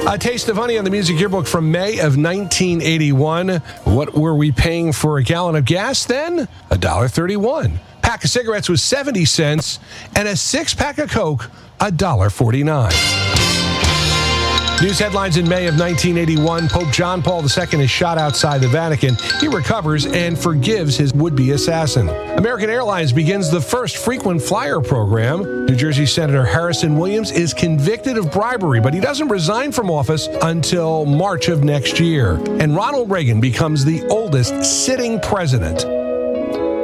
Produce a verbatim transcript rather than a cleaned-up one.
A Taste of Honey on the Music Yearbook from May of nineteen eighty-one. What were we paying for a gallon of gas then? one dollar thirty-one. Pack of cigarettes was seventy cents, and a six-pack of Coke, one dollar forty-nine. News headlines in May of nineteen eighty-one. Pope John Paul the Second is shot outside the Vatican. He recovers and forgives his would-be assassin. American Airlines begins the first frequent flyer program. New Jersey Senator Harrison Williams is convicted of bribery, but he doesn't resign from office until March of next year. And Ronald Reagan becomes the oldest sitting president.